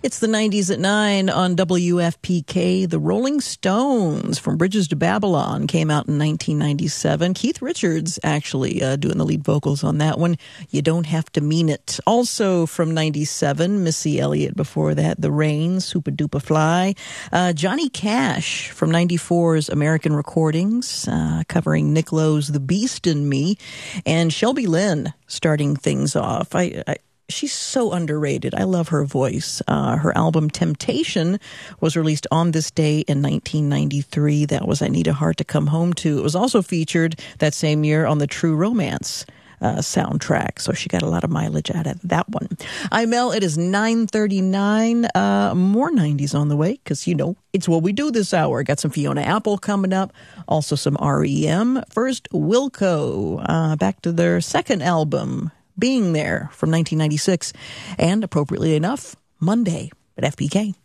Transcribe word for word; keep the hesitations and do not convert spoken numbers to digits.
It's the nineties at nine on W F P K. The Rolling Stones, From Bridges to Babylon, came out in nineteen ninety-seven. Keith Richards actually uh, doing the lead vocals on that one. You Don't Have to Mean It. Also from ninety-seven, Missy Elliott before that, The Rain, Super Duper Fly. Uh, Johnny Cash from ninety-four's American Recordings, uh, covering Nick Lowe's The Beast in Me. And Shelby Lynn starting things off. I... I She's so underrated. I love her voice. Uh, her album Temptation was released on this day in nineteen ninety-three. That was I Need a Heart to Come Home To. It was also featured that same year on the True Romance uh, soundtrack. So she got a lot of mileage out of that one. I'm Mel. It is nine thirty-nine. Uh, more nineties on the way because, you know, it's what we do this hour. Got some Fiona Apple coming up. Also some R E M. First, Wilco. Uh, back to their second album, Being There, from nineteen ninety-six, and appropriately enough, Monday at F P K.